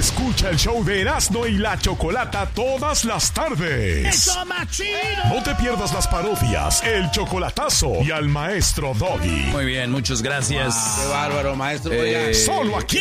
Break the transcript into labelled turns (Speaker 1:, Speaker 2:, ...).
Speaker 1: Escucha el show de Erasmo y la Chocolata todas las tardes.
Speaker 2: ¡Eso más chido!
Speaker 1: No te pierdas las parodias, el chocolatazo y al maestro Doggy.
Speaker 3: Muy bien, muchas gracias.
Speaker 4: Qué bárbaro, maestro.
Speaker 1: Solo aquí,